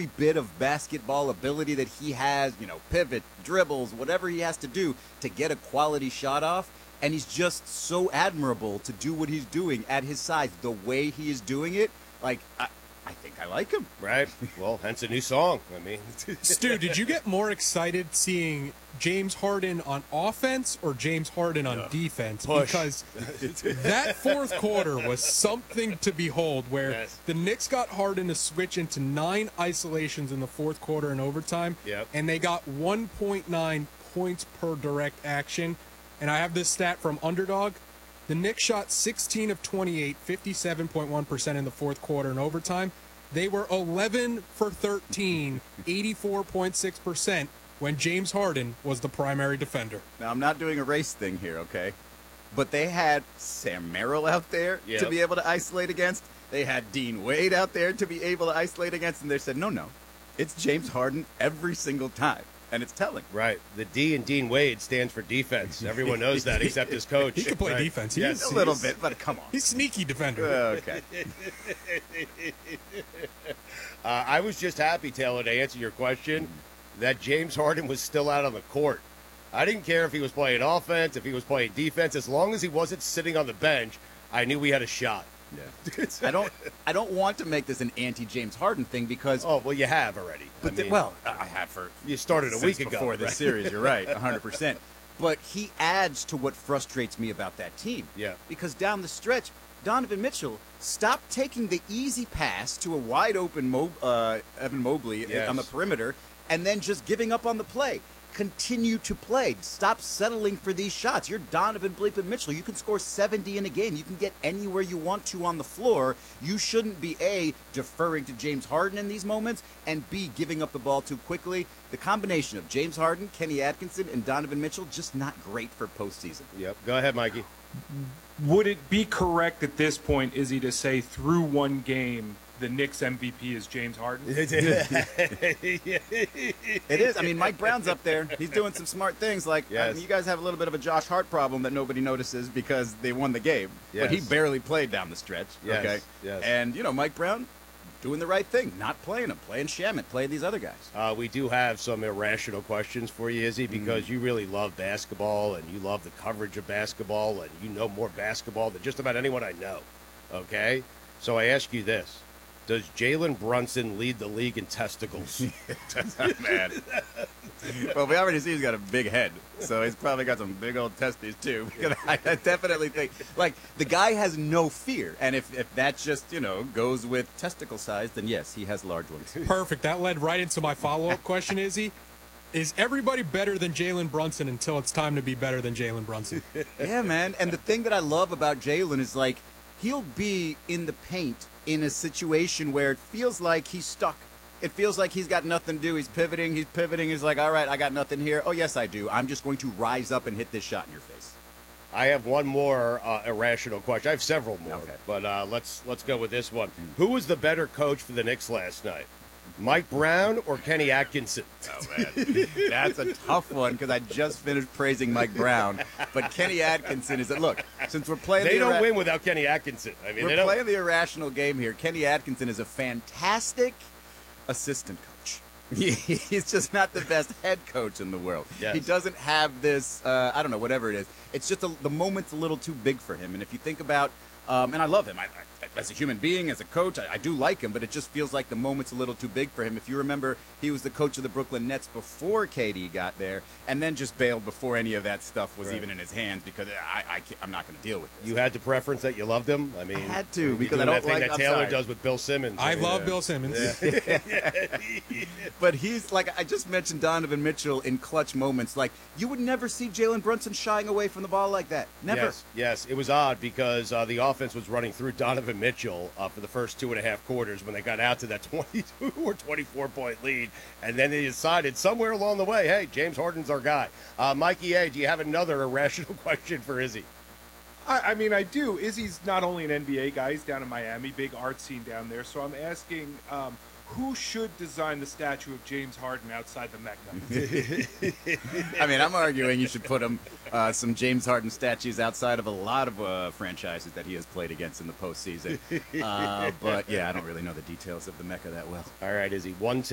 every bit of basketball ability that he has, pivot, dribbles, whatever he has to do to get a quality shot off. And he's just so admirable to do what he's doing at his size, the way he is doing it. Like, I think I like him. Right. Well, hence a new song. I mean, Stu, did you get more excited seeing James Harden on offense or James Harden on defense? Push. Because that fourth quarter was something to behold, where the Knicks got Harden to switch into 9 isolations in the fourth quarter in overtime, and they got 1.9 points per direct action. And I have this stat from Underdog. The Knicks shot 16 of 28, 57.1% in the fourth quarter in overtime. They were 11 for 13, 84.6% when James Harden was the primary defender. Now, I'm not doing a race thing here, okay? But they had Sam Merrill out there to be able to isolate against. They had Dean Wade out there to be able to isolate against. And they said, no, it's James Harden every single time. And it's telling. Right. The D in Dean Wade stands for defense. Everyone knows that except his coach. He can play defense. Yes, a little bit, but come on. He's a sneaky defender. Okay. I was just happy, Taylor, to answer your question, that James Harden was still out on the court. I didn't care if he was playing offense, if he was playing defense. As long as he wasn't sitting on the bench, I knew we had a shot. Yeah. I don't want to make this an anti-James Harden thing because... Oh, well, you have already. I have for... You started a week ago. Before this series, you're right, 100%. But he adds to what frustrates me about that team. Yeah. Because down the stretch, Donovan Mitchell stopped taking the easy pass to a wide-open Evan Mobley on the perimeter and then just giving up on the play. Continue to play. Stop settling for these shots. You're Donovan Bleepin Mitchell. You can score 70 in a game. You can get anywhere you want to on the floor. You shouldn't be, A, deferring to James Harden in these moments, and B, giving up the ball too quickly. The combination of James Harden, Kenny Atkinson, and Donovan Mitchell, just not great for postseason. Yep. Go ahead, Mikey. Would it be correct at this point, Izzy, to say through one game the Knicks MVP is James Harden? It is. I mean, Mike Brown's up there. He's doing some smart things. Like, you guys have a little bit of a Josh Hart problem that nobody notices because they won the game. But he barely played down the stretch. Okay. Yes. And, Mike Brown doing the right thing, not playing him, playing Shamet, playing these other guys. We do have some irrational questions for you, Izzy, because you really love basketball and you love the coverage of basketball and you know more basketball than just about anyone I know. Okay? So I ask you this. Does Jalen Brunson lead the league in testicles? Man. Well, we already see he's got a big head, so he's probably got some big old testes, too. I definitely think, the guy has no fear. And if that just, goes with testicle size, then yes, he has large ones. Perfect. That led right into my follow-up question, Izzy. Is everybody better than Jalen Brunson until it's time to be better than Jalen Brunson? Yeah, man. And the thing that I love about Jalen is, he'll be in the paint in a situation where it feels like he's stuck. It feels like he's got nothing to do. He's pivoting. He's like, all right, I got nothing here. Oh, yes, I do. I'm just going to rise up and hit this shot in your face. I have one more irrational question. I have several more, but let's go with this one. Who was the better coach for the Knicks last night? Mike Brown or Kenny Atkinson? Oh, man. That's a tough one because I just finished praising Mike Brown. But Kenny Atkinson is look, since we're playing they don't win without Kenny Atkinson. I mean, we're playing the irrational game here. Kenny Atkinson is a fantastic assistant coach. He's just not the best head coach in the world. Yes. He doesn't have this, I don't know, whatever it is. It's just the moment's a little too big for him. And if you think about, and I love him. As a human being, as a coach, I do like him, but it just feels like the moment's a little too big for him. If you remember, he was the coach of the Brooklyn Nets before KD got there, and then just bailed before any of that stuff was even in his hands because I'm not going to deal with this. You had the preference that you loved him? I mean, I had to because I don't that thing that Taylor does with Bill Simmons. I love Bill Simmons. But he's I just mentioned Donovan Mitchell in clutch moments. You would never see Jalen Brunson shying away from the ball like that. Never. Yes. It was odd because the offense was running through Donovan Mitchell for the first 2.5 quarters when they got out to that 22 or 24-point lead. And then they decided somewhere along the way, hey, James Harden's our guy. Mikey A., do you have another irrational question for Izzy? I mean, I do. Izzy's not only an NBA guy, he's down in Miami, big art scene down there. So I'm asking, who should design the statue of James Harden outside the Mecca? I mean, I'm arguing you should put some James Harden statues outside of a lot of franchises that he has played against in the postseason. But, yeah, I don't really know the details of the Mecca that well. All right, Izzy, one